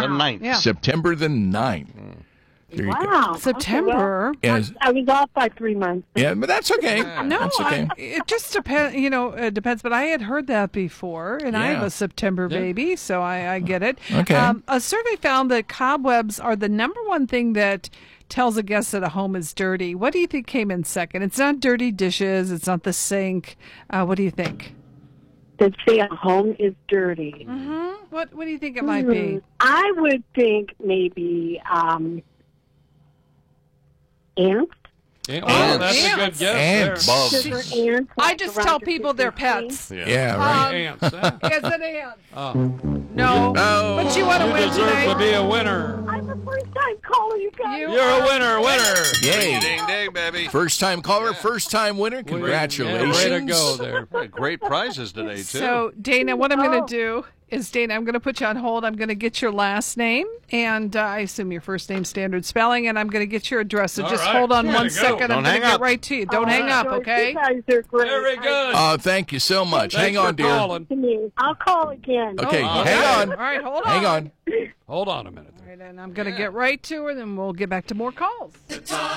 the 9th. Yeah. September the 9th. There you go. Wow. September. Okay, well, I was off by 3 months. Yeah, but that's okay. No, That's okay. it just depends. It depends. But I had heard that before, and I have Yeah. a September baby, so I get it. Okay. A survey found that cobwebs are the number one thing that tells a guest that a home is dirty. What do you think came in second? It's not dirty dishes. It's not the sink. What do you think? To say a home is dirty. Mm-hmm. What do you think it might be? I would think maybe ants. Oh, that's a good guess Ants. there. Bugs. Sugar ants. I just tell people they're pets. Yeah, right. Ants, huh? Is it ants? Oh. No. Oh. But you want to You win deserve today? to be a winner. I'm the first time calling you guys. You You're a winner. Yay. Ding, ding, baby. First time caller, first time winner. Congratulations. Yeah, way to go there. Great prizes today, too. So, Dana, what I'm going to do is, Dana, I'm going to put you on hold. I'm going to get your last name, and I assume your first name standard spelling, and I'm going to get your address. So All just right. hold on Way one to go. second. Don't I'm going to hang get up. right to you. Don't hang up, Joyce, okay? You guys are great. Very good. Thank you so much. Thanks Hang on, for dear. calling. To me. I'll call again. Okay, Oh, hang on. All right, hold on. Hang on. Hold on a minute. All right, and I'm going to get right to her, then we'll get back to more calls.